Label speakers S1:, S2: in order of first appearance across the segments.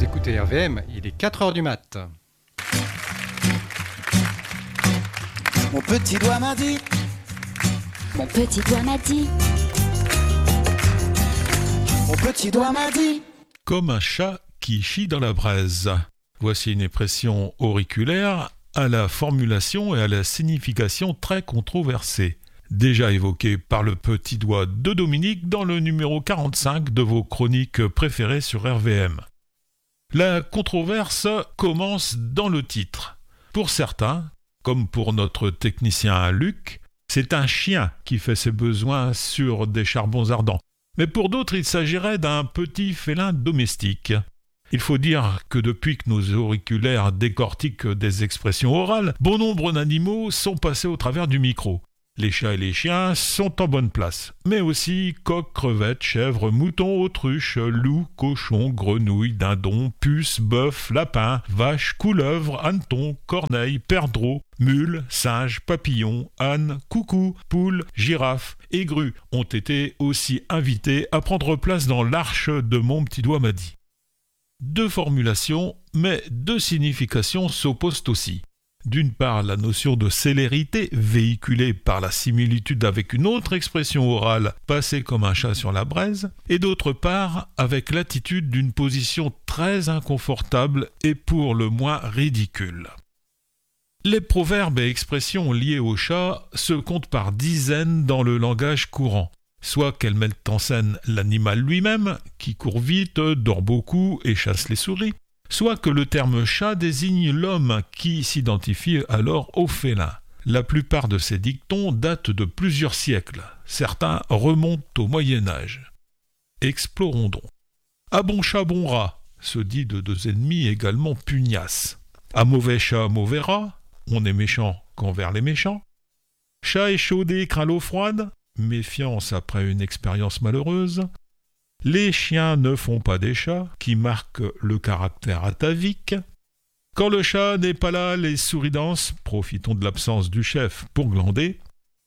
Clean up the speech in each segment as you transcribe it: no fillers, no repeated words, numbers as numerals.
S1: écoutez RVM, il est 4h du mat.
S2: Mon petit doigt m'a dit.
S3: Mon petit doigt m'a dit.
S2: Mon petit doigt m'a dit.
S4: Comme un chat qui chie dans la braise. Voici une expression auriculaire à la formulation et à la signification très controversée. Déjà évoquée par le petit doigt de Dominique dans le numéro 45 de vos chroniques préférées sur RVM. La controverse commence dans le titre. Pour certains, comme pour notre technicien Luc, c'est un chien qui fait ses besoins sur des charbons ardents. Mais pour d'autres, il s'agirait d'un petit félin domestique. Il faut dire que depuis que nos auriculaires décortiquent des expressions orales, bon nombre d'animaux sont passés au travers du micro. Les chats et les chiens sont en bonne place, mais aussi coqs, crevettes, chèvres, moutons, autruches, loups, cochons, grenouilles, dindons, puces, bœufs, lapins, vaches, couleuvres, hannetons, corneilles, perdreaux, mules, singes, papillons, ânes, coucous, poules, girafes et grues ont été aussi invités à prendre place dans l'arche de Mon petit doigt m'a dit. Deux formulations, mais deux significations s'opposent aussi. D'une part, la notion de célérité, véhiculée par la similitude avec une autre expression orale, passée comme un chat sur la braise, et d'autre part, avec l'attitude d'une position très inconfortable et pour le moins ridicule. Les proverbes et expressions liées au chat se comptent par dizaines dans le langage courant, soit qu'elles mettent en scène l'animal lui-même, qui court vite, dort beaucoup et chasse les souris, soit que le terme chat désigne l'homme qui s'identifie alors au félin. La plupart de ces dictons datent de plusieurs siècles. Certains remontent au Moyen-Âge. Explorons donc. À bon chat, bon rat, se dit de deux ennemis également pugnaces. À mauvais chat, mauvais rat, on est méchant qu'envers les méchants. Chat échaudé craint l'eau froide, méfiance après une expérience malheureuse. Les chiens ne font pas des chats, qui marquent le caractère atavique. Quand le chat n'est pas là, les souris dansent, profitons de l'absence du chef pour glander.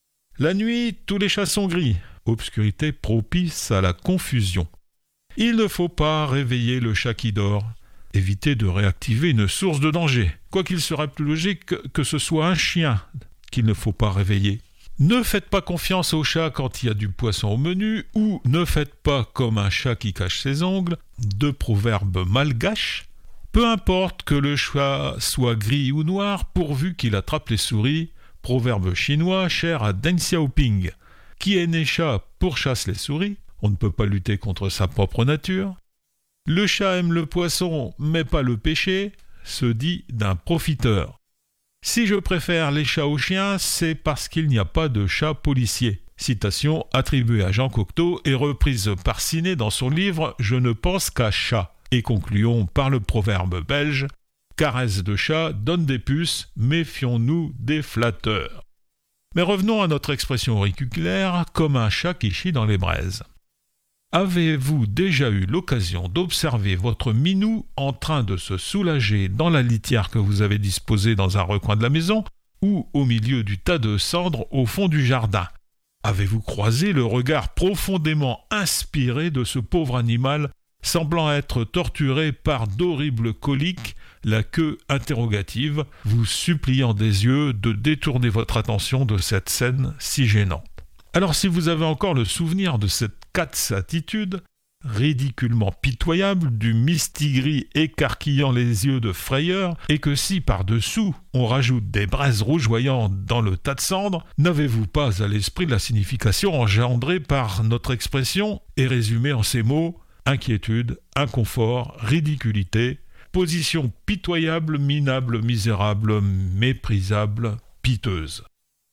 S4: La nuit, tous les chats sont gris, obscurité propice à la confusion. Il ne faut pas réveiller le chat qui dort, éviter de réactiver une source de danger, quoiqu'il serait plus logique que ce soit un chien qu'il ne faut pas réveiller. Ne faites pas confiance au chat quand il y a du poisson au menu, ou ne faites pas comme un chat qui cache ses ongles, deux proverbes malgaches. Peu importe que le chat soit gris ou noir, pourvu qu'il attrape les souris, proverbe chinois cher à Deng Xiaoping. Qui est né chat pourchasse les souris, on ne peut pas lutter contre sa propre nature. Le chat aime le poisson, mais pas le péché, se dit d'un profiteur. Si je préfère les chats aux chiens, c'est parce qu'il n'y a pas de chat policier. Citation attribuée à Jean Cocteau et reprise par Ciné dans son livre « Je ne pense qu'à chat ». Et concluons par le proverbe belge « Caresse de chat donne des puces, méfions-nous des flatteurs ». Mais revenons à notre expression auriculaire « comme un chat qui chie dans les braises ». Avez-vous déjà eu l'occasion d'observer votre minou en train de se soulager dans la litière que vous avez disposée dans un recoin de la maison ou au milieu du tas de cendres au fond du jardin? Avez-vous croisé le regard profondément inspiré de ce pauvre animal semblant être torturé par d'horribles coliques, la queue interrogative, vous suppliant des yeux de détourner votre attention de cette scène si gênante? Alors si vous avez encore le souvenir de cette attitude, ridiculement pitoyable, du mistigris écarquillant les yeux de frayeur, et que si par-dessous on rajoute des braises rougeoyantes dans le tas de cendres, n'avez-vous pas à l'esprit la signification engendrée par notre expression et résumée en ces mots: inquiétude, inconfort, ridiculité, position pitoyable, minable, misérable, méprisable, piteuse.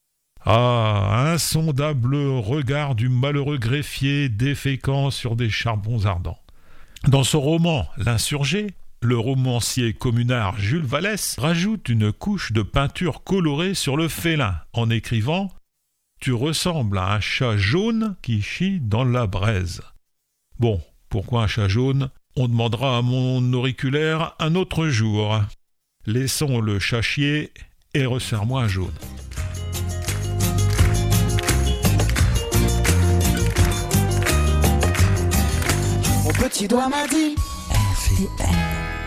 S4: Ah, insondable regard du malheureux greffier déféquant sur des charbons ardents. Dans son roman « L'insurgé », le romancier communard Jules Vallès rajoute une couche de peinture colorée sur le félin en écrivant « Tu ressembles à un chat jaune qui chie dans la braise ». Bon, pourquoi un chat jaune? On demandera à mon auriculaire un autre jour. Laissons le chat chier et resserre-moi un jaune.
S2: Mon petit doigt m'a dit. RVVS.